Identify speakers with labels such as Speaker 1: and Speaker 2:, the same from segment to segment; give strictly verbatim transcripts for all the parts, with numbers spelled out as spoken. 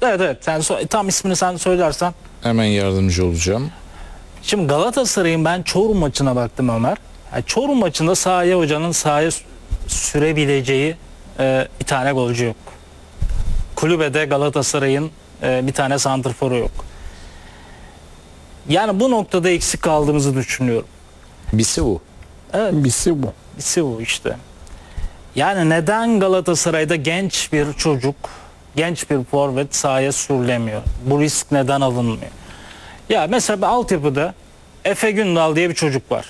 Speaker 1: Evet evet. Sen so- tam ismini sen söylersen.
Speaker 2: Hemen yardımcı olacağım.
Speaker 1: Şimdi Galatasaray'ın ben Çorum maçına baktım Ömer. Yani Çorum maçında sahaya hocanın sahaya sü- sürebileceği e, bir tane golcü yok. Kulübede Galatasaray'ın e, bir tane santrforu yok. Yani bu noktada eksik kaldığımızı düşünüyorum.
Speaker 2: Bisi bu.
Speaker 1: Evet.
Speaker 3: Birisi bu.
Speaker 1: Birisi bu işte. Yani neden Galatasaray'da genç bir çocuk, genç bir forvet sahaya sürülemiyor? Bu risk neden alınmıyor? Ya mesela bir altyapıda Efe Gündal diye bir çocuk var.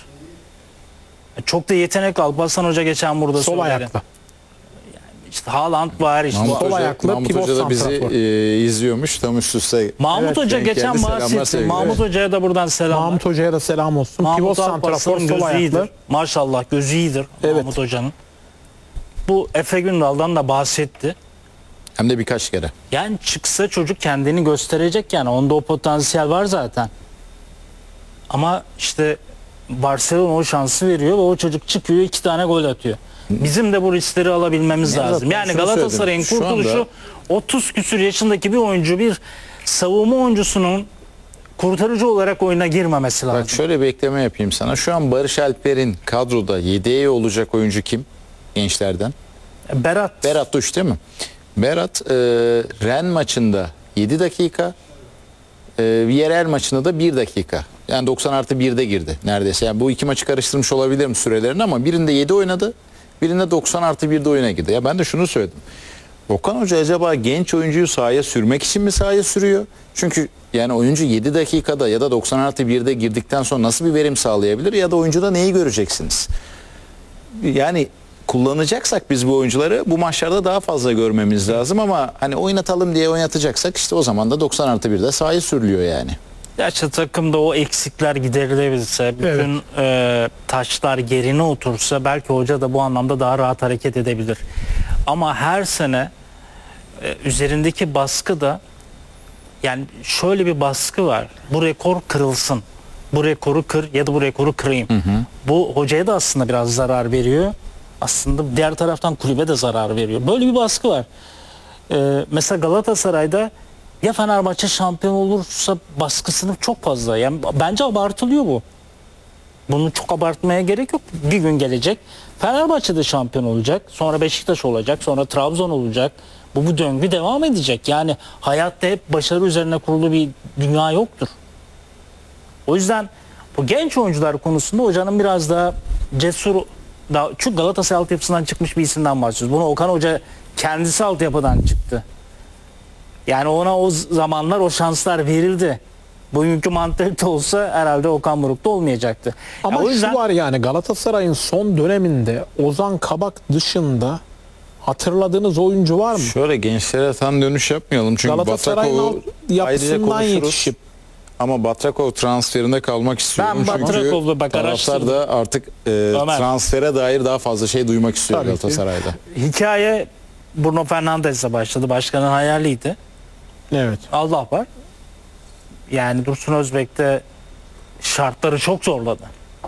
Speaker 1: Çok da yetenekli. Alparslan Hoca geçen burada
Speaker 3: Sol
Speaker 1: söyledi.
Speaker 3: ayaklı.
Speaker 1: İşte Haaland var işte.
Speaker 2: Mahmut
Speaker 3: Sol
Speaker 2: Hoca,
Speaker 3: ayaklı
Speaker 2: Mahmut
Speaker 3: pivot
Speaker 2: Hoca da bizi
Speaker 3: santrafor.
Speaker 2: e, izliyormuş. Tam üst üste.
Speaker 1: Mahmut
Speaker 3: Evet,
Speaker 1: Hoca
Speaker 2: denk
Speaker 1: geçen
Speaker 2: geldi. Selamlar,
Speaker 1: bahsetti.
Speaker 2: sevgiler.
Speaker 1: Mahmut Hoca'ya da buradan selamlar.
Speaker 3: Mahmut Hoca'ya da selam olsun.
Speaker 1: Mahmut
Speaker 3: Pivot santrafor,
Speaker 1: Alparslan'ın
Speaker 3: sol
Speaker 1: gözü
Speaker 3: ayaklı.
Speaker 1: iyidir. Maşallah gözü iyidir
Speaker 3: Evet.
Speaker 1: Mahmut Hoca'nın. Bu Efe Gündal'dan da bahsetti.
Speaker 2: Hem de birkaç kere.
Speaker 1: Yani çıksa çocuk kendini gösterecek yani. Onda o potansiyel var zaten. Ama işte Barcelona o şansı veriyor ve o çocuk çıkıyor iki tane gol atıyor. Bizim de bu riskleri alabilmemiz
Speaker 2: Ne
Speaker 1: lazım.
Speaker 2: zaten
Speaker 1: Yani
Speaker 2: şunu
Speaker 1: Galatasaray'ın
Speaker 2: söyledim. Şu
Speaker 1: kurtuluşu
Speaker 2: anda-
Speaker 1: otuz küsür yaşındaki bir oyuncu bir savunma oyuncusunun kurtarıcı olarak oyuna girmemesi lazım.
Speaker 2: Bak şöyle bir ekleme yapayım sana. Şu an Barış Alper'in kadroda yedeği olacak oyuncu kim? Gençlerden.
Speaker 1: Berat.
Speaker 2: Berat Duş değil mi? Berat e, Ren maçında yedi dakika, e, yerel maçında da bir dakika. Yani doksan artı birde girdi neredeyse. Yani bu iki maçı karıştırmış olabilirim sürelerini ama birinde yedi oynadı, birinde doksan artı birde oyuna girdi. Ya ben de şunu söyledim. Okan Hoca acaba genç oyuncuyu sahaya sürmek için mi sahaya sürüyor? Çünkü yani oyuncu yedi dakikada ya da doksan artı birde girdikten sonra nasıl bir verim sağlayabilir ya da oyuncuda neyi göreceksiniz? Yani kullanacaksak biz bu oyuncuları bu maçlarda daha fazla görmemiz lazım ama hani oynatalım diye oynatacaksak işte o zaman da doksan artı birde sahaya sürülüyor yani.
Speaker 1: Gerçi takımda o eksikler giderilebilse, bütün e, taşlar yerine otursa belki hoca da bu anlamda daha rahat hareket edebilir. Ama her sene e, üzerindeki baskı da yani şöyle bir baskı var. Bu rekor kırılsın. Bu rekoru kır ya da bu rekoru kırayım. Bu hocaya da aslında biraz zarar veriyor. Aslında diğer taraftan kulübe de zarar veriyor. Böyle bir baskı var. Ee, mesela Galatasaray'da ya Fenerbahçe şampiyon olursa baskısını çok fazla. Yani bence abartılıyor bu. Bunu çok abartmaya gerek yok. Bir gün gelecek. Fenerbahçe de şampiyon olacak. Sonra Beşiktaş olacak. Sonra Trabzon olacak. Bu bu döngü devam edecek. Yani hayatta hep başarı üzerine kurulu bir dünya yoktur. O yüzden bu genç oyuncular konusunda hocanın biraz daha cesur, daha, çünkü Galatasaray altyapısından çıkmış bir isimden bahsediyoruz. Bunu Okan Hoca kendisi altyapıdan çıktı. Yani ona o zamanlar o şanslar verildi. Bugünkü mantalite olsa herhalde Okan Buruk'ta olmayacaktı.
Speaker 3: Ama
Speaker 1: Ya o yüzden
Speaker 3: şu var yani Galatasaray'ın son döneminde Ozan Kabak dışında hatırladığınız oyuncu var mı?
Speaker 2: Şöyle gençlere tam dönüş yapmayalım çünkü
Speaker 3: Galatasaray'ın
Speaker 2: Batrakov'u
Speaker 3: alt
Speaker 2: ayrıca
Speaker 3: yapısından
Speaker 2: konuşuruz.
Speaker 3: yetişip
Speaker 2: Ama Batrakov transferinde kalmak istiyorum.
Speaker 1: Ben
Speaker 2: Çünkü
Speaker 1: Batrakov'la bak
Speaker 2: taraftar
Speaker 1: araştırdım.
Speaker 2: da artık e,
Speaker 1: Ömer.
Speaker 2: transfere dair daha fazla şey duymak istiyor
Speaker 3: Tabii ki.
Speaker 2: Galatasaray'da.
Speaker 1: hikaye Bruno Fernandes'le başladı. Başkanın hayaliydi.
Speaker 3: evet.
Speaker 1: Allah var. Yani Dursun Özbek de şartları çok zorladı.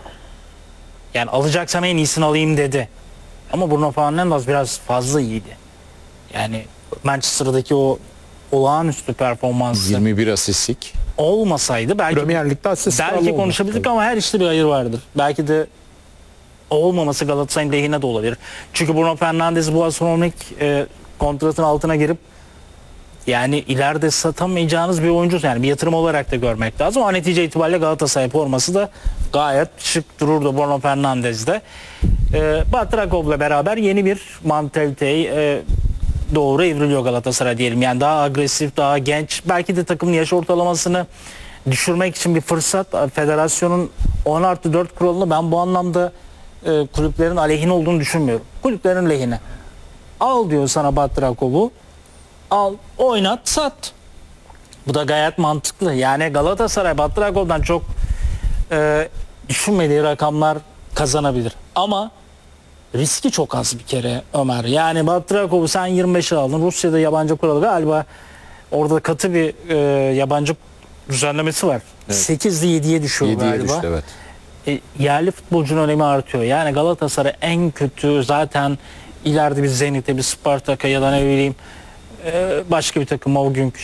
Speaker 1: Yani alacaksam en iyisini alayım dedi. Ama Bruno Fernandes biraz fazla iyiydi. Yani Manchester'daki o olağanüstü performansı
Speaker 2: yirmi bir asistlik.
Speaker 1: olmasaydı belki
Speaker 3: Premier Lig'de asist kralı
Speaker 1: belki
Speaker 3: oldu.
Speaker 1: konuşabildik ama her işte bir hayır vardır. Belki de olmaması Galatasaray'ın lehine de olabilir. Çünkü Bruno Fernandes bu astronomik e, kontratın altına girip yani ileride satamayacağınız bir oyuncu, yani bir yatırım olarak da görmek lazım. Ama netice itibariyle Galatasaray forması da gayet şık dururdu Bruno Fernandes'de. E, Batrakov'la beraber yeni bir mantaliteyi e, doğru evriliyor Galatasaray diyelim. Yani daha agresif, daha genç. Belki de takımın yaş ortalamasını düşürmek için bir fırsat. Federasyonun on artı dört kuralını ben bu anlamda e, kulüplerin aleyhine olduğunu düşünmüyorum. Kulüplerin lehine. Al diyor sana Batrakov'u. Al, oynat, sat. Bu da gayet mantıklı. Yani Galatasaray Batrakov'dan çok e, düşünmediği rakamlar kazanabilir. Ama riski çok az bir kere Ömer. Yani Batrakov'u sen yirmi beşe aldın. Rusya'da yabancı kuralı galiba orada katı bir e, yabancı düzenlemesi var.
Speaker 2: Evet.
Speaker 1: sekizde yediye düşüyor
Speaker 2: yediye
Speaker 1: galiba.
Speaker 2: düştü evet.
Speaker 1: E, yerli futbolcunun önemi artıyor. Yani Galatasaray en kötü zaten ileride bir Zenit'e, bir Spartak'a ya da ne bileyim e, başka bir takıma o günkü